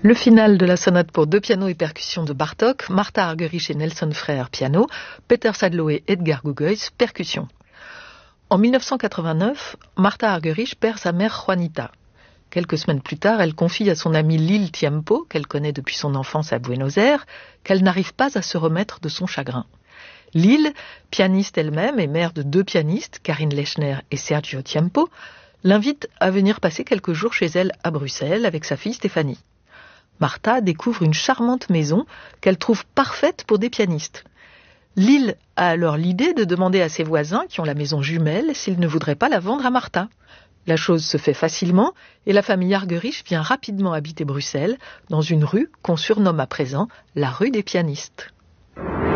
Le final de la sonate pour 2 pianos et percussions de Bartók, Martha Argerich et Nelson Frère, piano, Peter Sadlo et Edgar Gugois, percussions. En 1989, Martha Argerich perd sa mère Juanita. Quelques semaines plus tard, elle confie à son amie Lil Tiempo, qu'elle connaît depuis son enfance à Buenos Aires, qu'elle n'arrive pas à se remettre de son chagrin. Lil, pianiste elle-même et mère de 2 pianistes, Karine Lechner et Sergio Tiempo, l'invite à venir passer quelques jours chez elle à Bruxelles avec sa fille Stéphanie. Martha découvre une charmante maison qu'elle trouve parfaite pour des pianistes. Lil a alors l'idée de demander à ses voisins, qui ont la maison jumelle, s'ils ne voudraient pas la vendre à Martha. La chose se fait facilement et la famille Argerich vient rapidement habiter Bruxelles, dans une rue qu'on surnomme à présent la rue des pianistes.